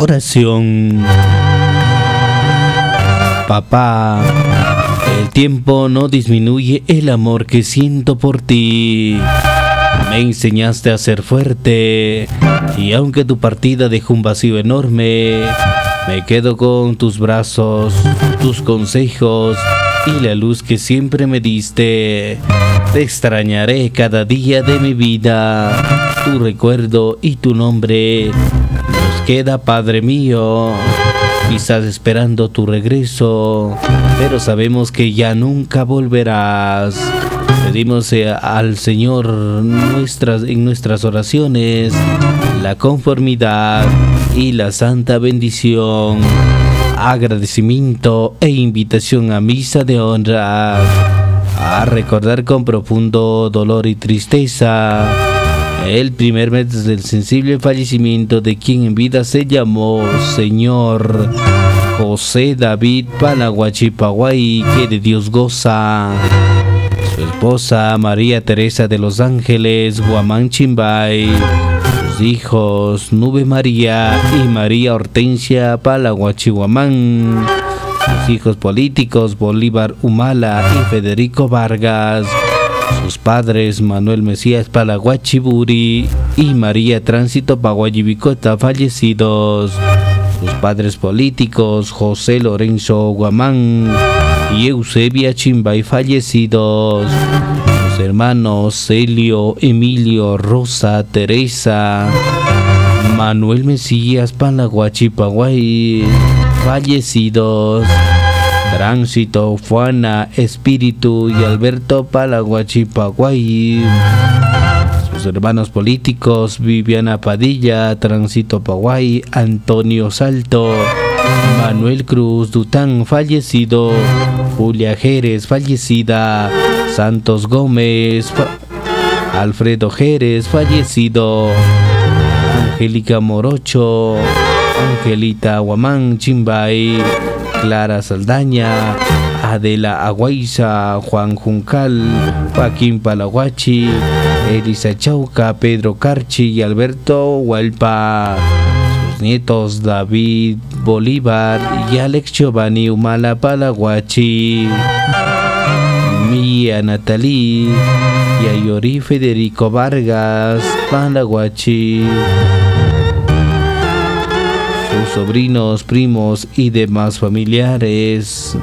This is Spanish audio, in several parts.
Oración. Papá, el tiempo no disminuye el amor que siento por ti. Me enseñaste a ser fuerte y aunque tu partida dejó un vacío enorme, me quedo con tus brazos, tus consejos y la luz que siempre me diste. Te extrañaré cada día de mi vida. Tu recuerdo y tu nombre nos queda, Padre mío. Quizás esperando tu regreso, pero sabemos que ya nunca volverás. Pedimos al Señor en nuestras oraciones la conformidad y la santa bendición, agradecimiento e invitación a misa de honra, a recordar con profundo dolor y tristeza el primer mes del sensible fallecimiento de quien en vida se llamó Señor José David Palaguachipaguay, que de Dios goza. Su esposa María Teresa de los Ángeles Guamán Chimbay, sus hijos Nube María y María Hortensia Palaguachihuamán, sus hijos políticos Bolívar Humala y Federico Vargas, sus padres Manuel Mesías Palaguachiburi y María Tránsito Paguayibicota, fallecidos, sus padres políticos José Lorenzo Guamán y Eusebia Chimbay, fallecidos, sus hermanos Celio, Emilio, Rosa, Teresa, Manuel Mesías Palaguachipaguay, fallecidos, Tránsito, Juana, Espíritu y Alberto Palaguachipaguay, sus hermanos políticos Viviana Padilla, Tránsito Paguay, Antonio Salto, Manuel Cruz Dután, fallecido, Julia Jerez, fallecida, Santos Gómez, Alfredo Jerez, fallecido, Angélica Morocho, Angelita Guamán Chimbay, Clara Saldaña, Adela Aguaiza, Juan Juncal, Joaquín Palaguachi, Elisa Chauca, Pedro Carchi y Alberto Hualpa. Sus nietos David Bolívar y Alex Giovanni Humala Palaguachi, Mía Natalí y Ayori Federico Vargas Palaguachi. Sus sobrinos, primos y demás familiares.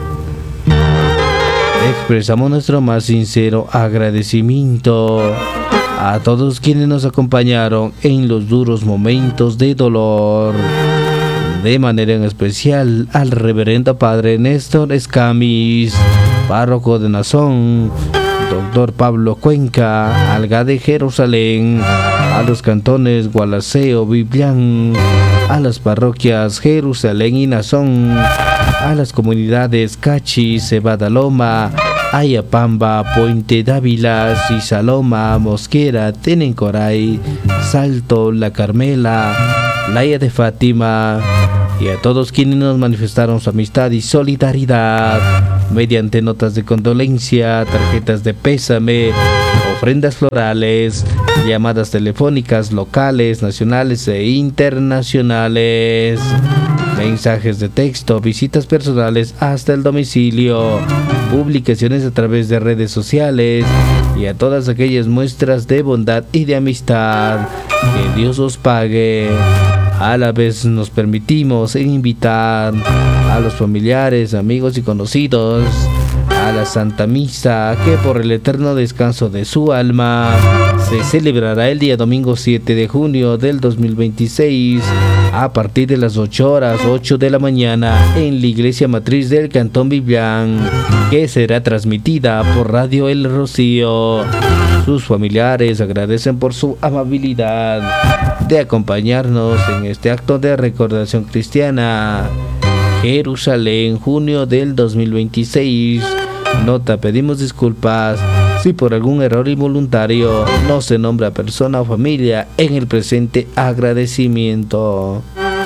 Expresamos nuestro más sincero agradecimiento a todos quienes nos acompañaron en los duros momentos de dolor. De manera en especial al reverendo Padre Néstor Escamis, párroco de Nazón, Doctor Pablo Cuenca, Alga de Jerusalén, a los cantones Gualaceo, Biblián, a las parroquias Jerusalén y Nazón, a las comunidades Cachi, Cebadaloma, Ayapamba, Puente Dávila, Cisaloma, Mosquera, Tenencoray, Salto, La Carmela, Playa de Fátima, y a todos quienes nos manifestaron su amistad y solidaridad mediante notas de condolencia, tarjetas de pésame, ofrendas florales, llamadas telefónicas locales, nacionales e internacionales, mensajes de texto, visitas personales hasta el domicilio, publicaciones a través de redes sociales y a todas aquellas muestras de bondad y de amistad. Que Dios os pague. A la vez nos permitimos invitar a los familiares, amigos y conocidos a la Santa Misa, que por el eterno descanso de su alma se celebrará el día domingo 7 de junio del 2026 a partir de las 8 de la mañana en la iglesia matriz del Cantón Biblián, que será transmitida por Radio El Rocío. Sus familiares agradecen por su amabilidad de acompañarnos en este acto de recordación cristiana. Jerusalén, junio del 2026. Nota: pedimos disculpas si por algún error involuntario no se nombra persona o familia en el presente agradecimiento.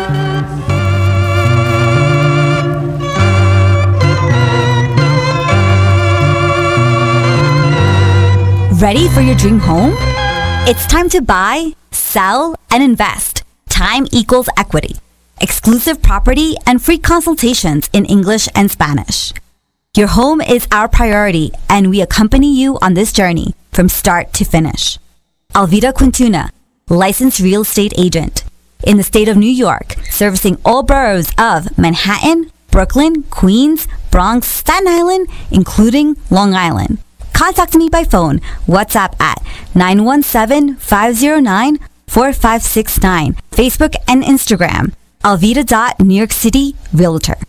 Ready for your dream home? It's time to buy, sell, and invest. Time equals equity. exclusive property, and free consultations in English and Spanish. Your home is our priority, and we accompany you on this journey from start to finish. Alvida Quintuna, licensed real estate agent in the state of New York, servicing all boroughs of Manhattan, Brooklyn, Queens, Bronx, Staten Island, including Long Island. Contact me by phone, WhatsApp at 917-509-4569, Facebook and Instagram, alvida.newyorkcityrealtor.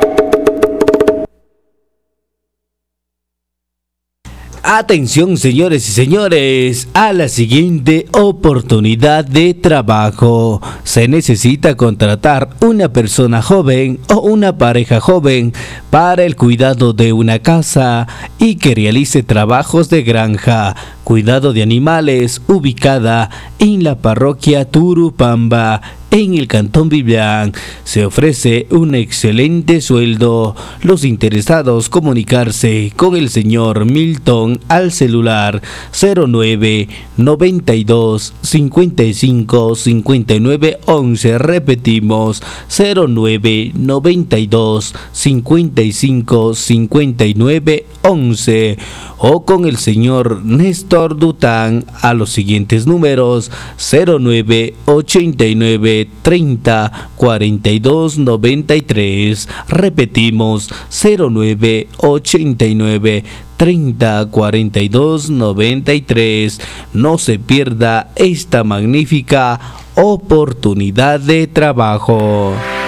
Atención, señores y señores, a la siguiente oportunidad de trabajo. Se necesita contratar una persona joven o una pareja joven para el cuidado de una casa y que realice trabajos de granja, cuidado de animales, ubicada en la parroquia Turupamba, en el Cantón Biblián. Se ofrece un excelente sueldo. Los interesados comunicarse con el señor Milton al celular 09 92 55 59 11. Repetimos, 09 92 55 59 11. O con el señor Néstor Dután a los siguientes números: 09 89 30 42 93. Repetimos, 09 89 30 42 93. No se pierda esta magnífica oportunidad de trabajo.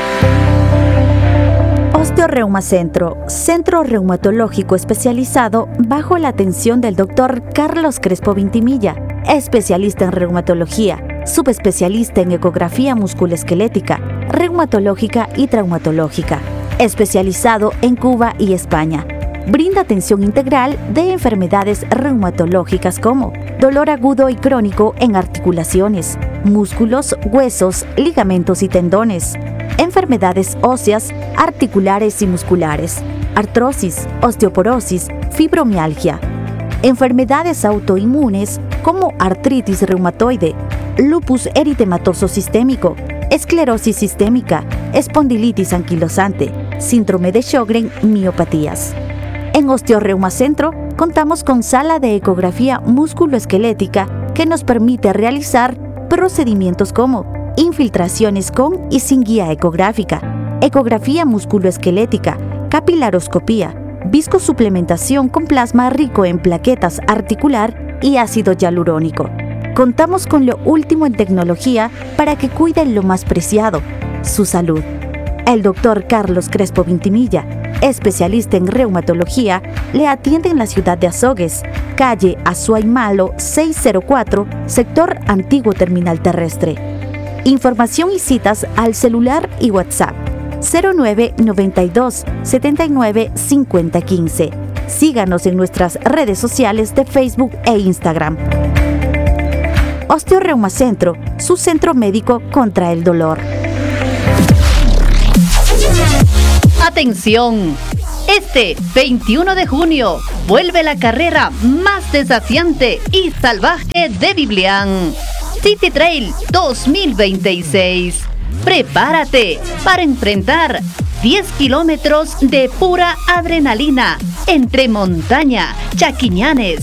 Osteoreuma Centro, centro reumatológico especializado bajo la atención del Dr. Carlos Crespo Vintimilla, especialista en reumatología, subespecialista en ecografía musculoesquelética, reumatológica y traumatológica, especializado en Cuba y España. Brinda atención integral de enfermedades reumatológicas como dolor agudo y crónico en articulaciones, músculos, huesos, ligamentos y tendones, enfermedades óseas, articulares y musculares, artrosis, osteoporosis, fibromialgia, enfermedades autoinmunes como artritis reumatoide, lupus eritematoso sistémico, esclerosis sistémica, espondilitis anquilosante, síndrome de Sjögren, miopatías. En Osteoreuma Centro contamos con sala de ecografía musculoesquelética que nos permite realizar procedimientos como infiltraciones con y sin guía ecográfica, ecografía musculoesquelética, capilaroscopía, viscosuplementación con plasma rico en plaquetas articular y ácido hialurónico. Contamos con lo último en tecnología para que cuiden lo más preciado, su salud. El Dr. Carlos Crespo Vintimilla, especialista en reumatología, le atiende en la ciudad de Azogues, calle Azuay Malo 604, sector Antiguo Terminal Terrestre. Información y citas al celular y WhatsApp 09 92 79 50 15. Síganos en nuestras redes sociales de Facebook e Instagram. Osteoreuma Centro, su centro médico contra el dolor. ¡Atención! Este 21 de junio vuelve la carrera más desafiante y salvaje de Biblián, City Trail 2026. Prepárate para enfrentar 10 kilómetros de pura adrenalina entre montaña, Chaquiñanes,